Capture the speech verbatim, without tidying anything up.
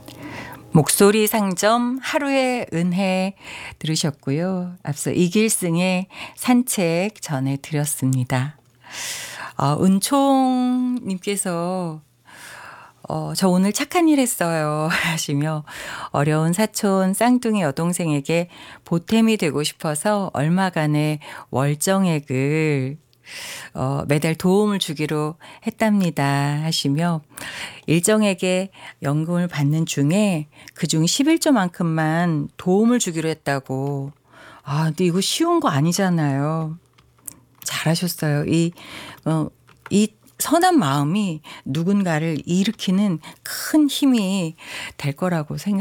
목소리 상점 하루의 은혜 들으셨고요. 앞서 이길승의 산책 전해드렸습니다. 어, 은총님께서 어, 저 오늘 착한 일 했어요 하시며 어려운 사촌 쌍둥이 여동생에게 보탬이 되고 싶어서 얼마간의 월정액을 어, 매달 도움을 주기로 했답니다 하시며 일정액의 연금을 받는 중에 그중 십일 조만큼만 도움을 주기로 했다고. 아, 근데 이거 쉬운 거 아니잖아요. 잘하셨어요. 이, 어, 이 선한 마음이 누군가를 일으키는 큰 힘이 될 거라고 생각